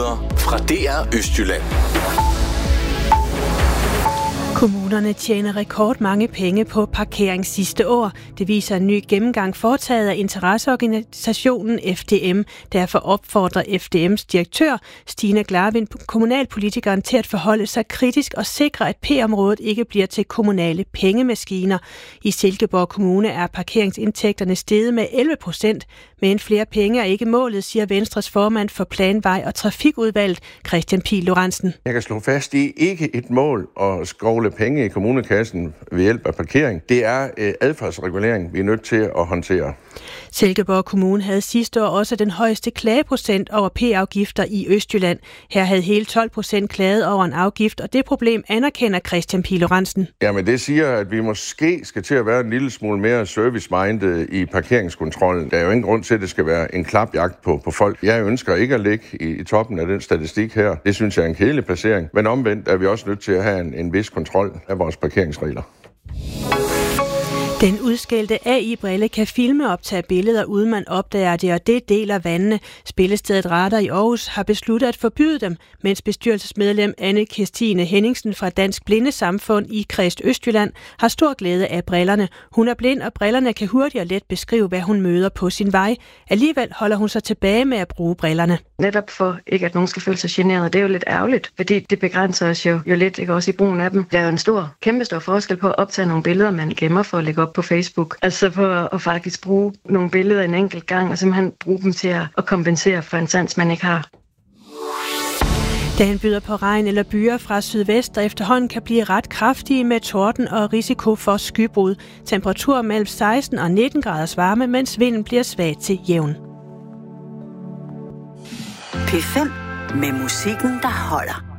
Nyheder fra DR Østjylland. Kommunerne tjener rekordmange penge på parkering sidste år. Det viser en ny gennemgang foretaget af interesseorganisationen FDM. Derfor opfordrer FDM's direktør, Stine Glarvind, kommunalpolitikeren til at forholde sig kritisk og sikre, at P-området ikke bliver til kommunale pengemaskiner. I Silkeborg Kommune er parkeringsindtægterne steget med 11%, men flere penge er ikke målet, siger Venstres formand for Planvej og Trafikudvalget, Christian Pihl Lorentzen. Jeg kan slå fast, det er ikke et mål at skovle penge i kommunekassen ved hjælp af parkering. Det er adfærdsregulering, vi er nødt til at håndtere. Silkeborg Kommune havde sidste år også den højeste klageprocent over P-afgifter i Østjylland. Her havde hele 12% klaget over en afgift, og det problem anerkender Christian Pihl Lorentzen. Jamen det siger, at vi måske skal til at være en lille smule mere service-minded i parkeringskontrollen. Der er jo ingen grund til, at det skal være en klapjagt på folk. Jeg ønsker ikke at ligge i toppen af den statistik her. Det synes jeg er en kedelig placering. Men omvendt er vi også nødt til at have en vis kontrol af vores parkeringsregler. Den udskældte AI-brille kan filme og optage billeder, uden man opdager det, og det deler vandene. Spillestedet Radar i Aarhus har besluttet at forbyde dem, mens bestyrelsesmedlem Anne-Kirstine Henningsen fra Dansk Blindesamfund i Kreds Østjylland har stor glæde af brillerne. Hun er blind, og brillerne kan hurtigt og let beskrive, hvad hun møder på sin vej. Alligevel holder hun sig tilbage med at bruge brillerne. Netop for ikke, at nogen skal føle sig generet. Det er jo lidt ærgerligt, fordi det begrænser os jo lidt, ikke, også i brugen af dem. Der er jo en kæmpestor forskel på at optage nogle billeder, man gemmer for at lægge op på Facebook. Altså for at faktisk bruge nogle billeder en enkelt gang, og simpelthen bruge dem til at kompensere for en sans, man ikke har. Dagen byder på regn eller byer fra sydvest, der efterhånden kan blive ret kraftige med torden og risiko for skybrud. Temperaturer mellem 16 og 19 graders varme, mens vinden bliver svag til jævn. P5 med musikken, der holder.